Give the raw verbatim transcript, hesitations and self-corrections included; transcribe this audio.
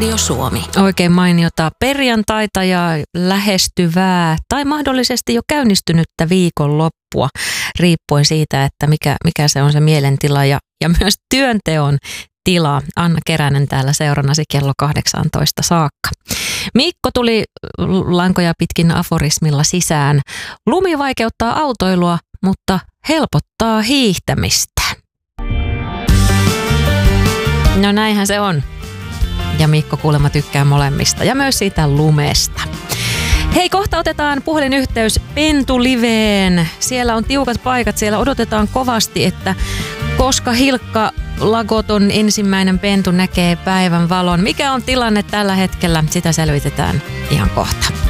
Radio Suomi. Oikein mainiota perjantaita ja lähestyvää tai mahdollisesti jo käynnistynyttä viikonloppua, riippuen siitä, että mikä, mikä se on se mielentila ja, ja myös työnteon tila. Anna Keränen täällä seurannasi kello kahdeksantoista saakka. Mikko tuli lankoja pitkin aforismilla sisään. Lumi vaikeuttaa autoilua, mutta helpottaa hiihtämistä. No näinhän se on. Ja Mikko kuulemma tykkää molemmista ja myös siitä lumesta. Hei, kohta otetaan puhelinyhteys Pentuliveen. Siellä on tiukat paikat, siellä odotetaan kovasti, että koska Hilkka Lagoton ensimmäinen pentu näkee päivän valon. Mikä on tilanne tällä hetkellä? Sitä selvitetään ihan kohta.